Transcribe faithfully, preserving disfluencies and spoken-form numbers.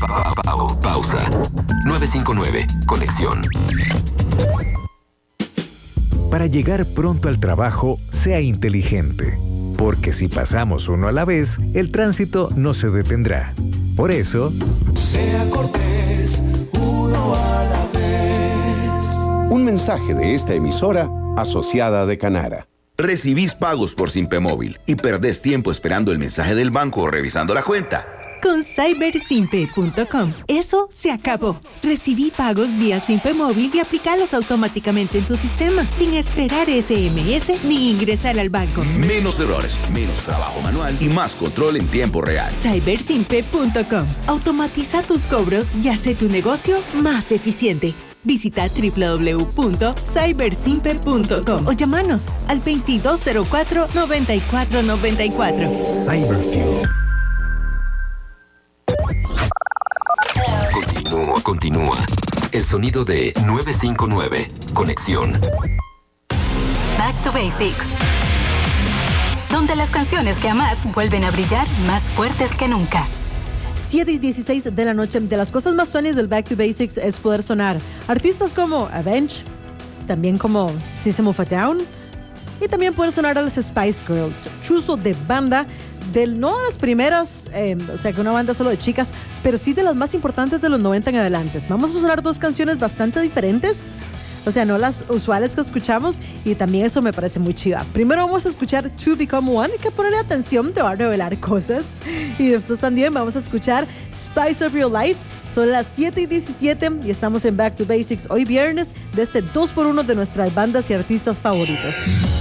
Pa- pa- Pausa. nueve cinco nueve. Conexión. Para llegar pronto al trabajo, sea inteligente. Porque si pasamos uno a la vez, el tránsito no se detendrá. Por eso, sea cortés, uno a la vez. Un mensaje de esta emisora asociada de Canara. Recibís pagos por Simpe Móvil y perdés tiempo esperando el mensaje del banco o revisando la cuenta. Con cyber simpe punto com, eso se acabó. Recibí pagos vía Simpe Móvil y aplicalos automáticamente en tu sistema, sin esperar ese eme ese ni ingresar al banco. Menos errores, menos trabajo manual y más control en tiempo real. cyber simpe punto com. Automatiza tus cobros y hace tu negocio más eficiente. Visita doble u doble u doble u punto cyber simpe punto com o llámanos al veintidós cero cuatro, noventa y cuatro noventa y cuatro. Cyberfuel. Continúa, continúa. El sonido de nueve cinco nueve. Conexión. Back to Basics. Donde las canciones que amas vuelven a brillar más fuertes que nunca. siete y dieciséis de la noche. De las cosas más suanes del Back to Basics es poder sonar artistas como Avenged, también como System of a Down, y también poder sonar a las Spice Girls, chuzo de banda, del, no de las primeras, eh, o sea que una banda solo de chicas, pero sí de las más importantes de los noventa en adelante. Vamos a sonar dos canciones bastante diferentes, o sea, no las usuales que escuchamos, y también eso me parece muy chida. Primero vamos a escuchar To Become One, que ponle atención, te va a revelar cosas. Y después también vamos a escuchar Spice Up Your Life. Son las siete y diecisiete y estamos en Back to Basics hoy viernes de este dos por uno de nuestras bandas y artistas favoritos.